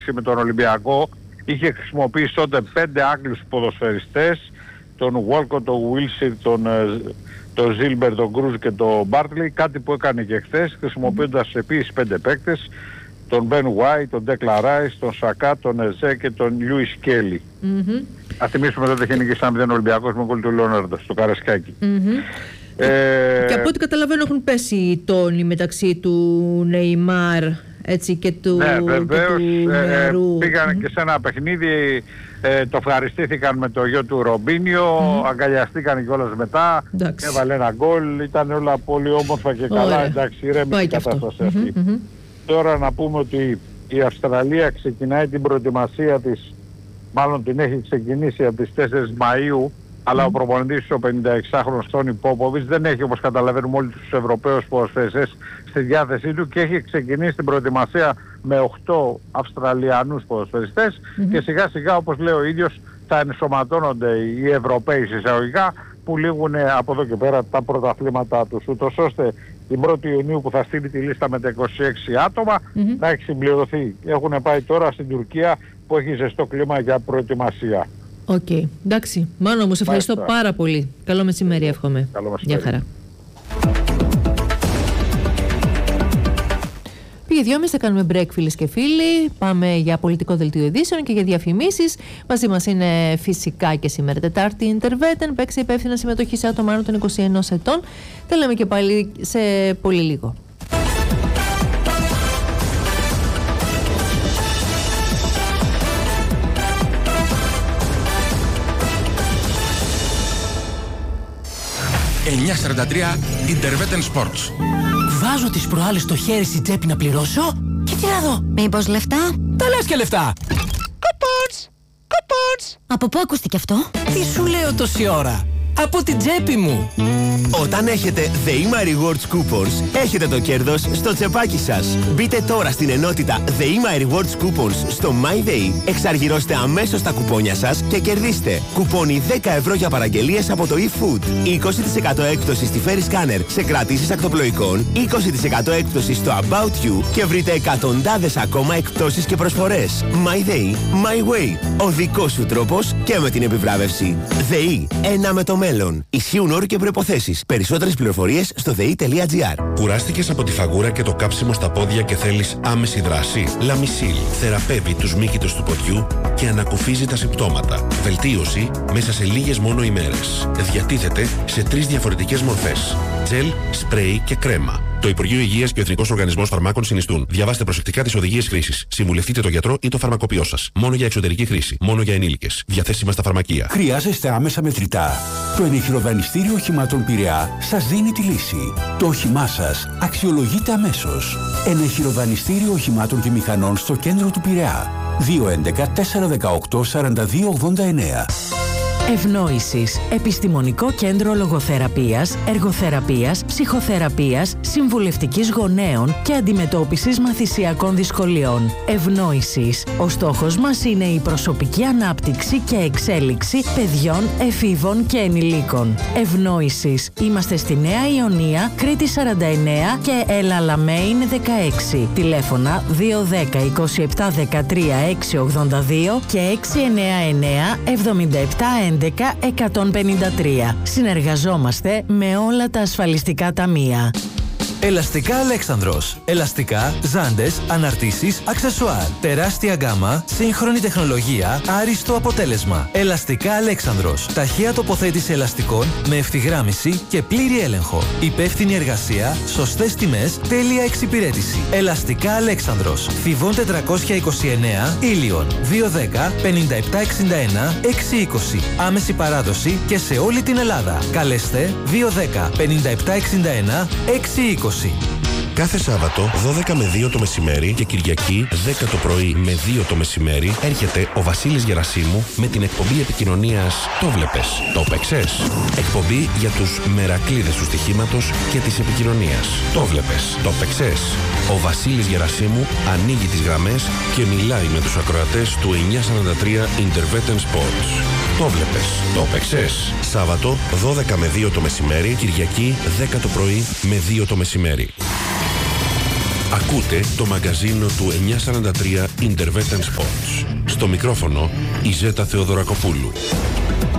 με τον Ολυμπιακό είχε χρησιμοποιήσει τότε 5 Άγγλους ποδοσφαιριστές, τον Walcott, τον Wilson, τον Ζίλμπερ, τον Κρούζ και τον Μπάρτλι, κάτι που έκανε και χθες, χρησιμοποιώντας επίσης 5 παίκτες, τον Μπεν White, τον Ντέκλαν Ράις, τον Σακά, τον Εζέ και τον Λιούις Κέλλι. Ας θυμίσουμε τότε είχε νικήσει 1-0 ο Ολυμπιακός με γκολ του Λεωνάρντο στο Καρασκάκι. Και από ό,τι καταλαβαίνω έχουν πέσει οι τόνοι μεταξύ του Νεϊμάρ, έτσι, και του βεβαίως, πήγαν και σε ένα παιχνίδι, το ευχαριστήθηκαν με το γιο του Ρομπίνιο, αγκαλιαστήκαν κιόλας μετά, έβαλε ένα γκολ, ήταν όλα πολύ όμορφα και καλά, εντάξει, ηρέμησε η κατάσταση αυτή. Τώρα να πούμε ότι η Αυστραλία ξεκινάει την προετοιμασία της, μάλλον την έχει ξεκινήσει από τις 4 Μαΐου, αλλά ο προπονητής ο 56χρονος Τόνι Πόποβιτς δεν έχει, όπως καταλαβαίνουμε όλοι τους Ευρωπαίους ποδοσφαιριστές, στη διάθεσή του και έχει ξεκινήσει την προετοιμασία με 8 Αυστραλιανούς ποδοσφαιριστές και σιγά σιγά, όπως λέει ο ίδιος, θα ενσωματώνονται οι Ευρωπαίοι εισαγωγικά που λήγουν από εδώ και πέρα τα πρωταθλήματά τους, ούτως ώστε την 1η Ιουνίου που θα στείλει τη λίστα με τα 26 άτομα να έχει συμπληρωθεί. Έχουν πάει τώρα στην Τουρκία που έχει ζεστό κλίμα για προετοιμασία. Οκ, εντάξει. Μάνο μου, σε ευχαριστώ πάρα πολύ. Καλό μεσημέρι, εύχομαι. Καλό μεσημέρι. Γεια χαρά. Πήγε 2.30, θα κάνουμε break, φίλες και φίλοι. Πάμε για πολιτικό δελτίο ειδήσεων και για διαφημίσεις. Μαζί μας είναι φυσικά και σήμερα Τετάρτη Interveten. Παίξει υπεύθυνα συμμετοχή σε άτομα άνω των 21 ετών. Τα λέμε και πάλι σε πολύ λίγο. Interveten Sports. Βάζω τις προάλλες το χέρι στη τσέπη να πληρώσω και τι να δω. Μήπως λεφτά? Τα λες και λεφτά. Κουπόνς! Κουπόνς! Από πού ακούστηκε αυτό? Τι σου λέω τόση ώρα? Από την τσέπη μου. Όταν έχετε The Rewards Coupons, έχετε το κέρδος στο τσεπάκι σας. Μπείτε τώρα στην ενότητα The Rewards Coupons στο MyDay, εξαργυρώστε αμέσως τα κουπόνια σας και κερδίστε κουπόνι 10 ευρώ για παραγγελίες από το eFood, 20% έκπτωση στη Ferry Scanner σε κρατήσεις ακτοπλοϊκών, 20% έκπτωση στο About You και βρείτε εκατοντάδες ακόμα εκπτώσεις και προσφορές. MyDay, My Way, ο δικός σου τρόπος και με την επιβράβευση. ΔΕΗ, ένα με το μέλλον. Ισχύουν όροι και προϋποθέσεις. Περισσότερες πληροφορίες στο ΔΕΗ.gr. Κουράστηκες από τη φαγούρα και το κάψιμο στα πόδια και θέλεις άμεση δράση? Λαμισίλ θεραπεύει τους μύκητες του ποδιού και ανακουφίζει τα συμπτώματα. Βελτίωση μέσα σε λίγες μόνο ημέρες. Διατίθεται σε 3 διαφορετικές μορφές: τζελ, σπρέι και κρέμα. Το Υπουργείο Υγείας και ο Εθνικός Οργανισμός Φαρμάκων συνιστούν. Διαβάστε προσεκτικά τις οδηγίες χρήσης. Συμβουλευτείτε τον γιατρό ή το φαρμακοποιό σας. Μόνο για εξωτερική χρήση. Μόνο για ενήλικες. Διαθέσιμα στα φαρμακεία. Χρειάζεστε άμεσα μετρητά? Το Ενεχειροδανιστήριο Οχημάτων Πειραιά σας δίνει τη λύση. Το όχημά σας αξιολογείται αμέσως. Ενεχειροδανιστήριο Οχημάτων και Μηχανών στο κέντρο του Πειραιά. 211 418 4289. Ευνόησης. Επιστημονικό κέντρο λογοθεραπείας, εργοθεραπείας, ψυχοθεραπείας, συμβουλευτικής γονέων και αντιμετώπισης μαθησιακών δυσκολιών. Ευνόησης. Ο στόχος μας είναι η προσωπική ανάπτυξη και εξέλιξη παιδιών, εφήβων και ενηλίκων. Ευνόησης. Είμαστε στη Νέα Ιωνία, Κρήτη 49 και Ελαλαμέιν 16. Τηλέφωνα 210 27 13 682 και 699 77 11 153. Συνεργαζόμαστε με όλα τα ασφαλιστικά ταμεία. Ελαστικά Αλέξανδρος. Ελαστικά, ζάντες, αναρτήσεις, αξεσουάρ. Τεράστια γκάμα, σύγχρονη τεχνολογία, άριστο αποτέλεσμα. Ελαστικά Αλέξανδρος. Ταχεία τοποθέτηση ελαστικών με ευθυγράμμιση και πλήρη έλεγχο. Υπεύθυνη εργασία, σωστές τιμές, τέλεια εξυπηρέτηση. Ελαστικά Αλέξανδρος. Θηβών 429, Ήλιον. 210 5761 620. Άμεση παράδοση και σε όλη την Ελλάδα. Καλέστε 210 5761 620. Κάθε Σάββατο 12 με 2 το μεσημέρι και Κυριακή 10 το πρωί με 2 το μεσημέρι έρχεται ο Βασίλης Γερασίμου με την εκπομπή επικοινωνίας «Το βλέπες, το παίξες». Εκπομπή για τους μερακλείδες του στοιχήματος και της επικοινωνίας. «Το βλέπες, το παίξες». Ο Βασίλης Γερασίμου ανοίγει τις γραμμές και μιλάει με τους ακροατές του 943 Interveten Sports. «Το βλέπες, το παίξες». Σάββατο 12 με 2 το μεσημέρι, Κυριακή 10 το πρωί με 2 το μεσημέρι. Ακούτε το μαγκαζίνο του 943 Intervet & Sports. Στο μικρόφωνο η Ζέτα Θεοδωρακοπούλου.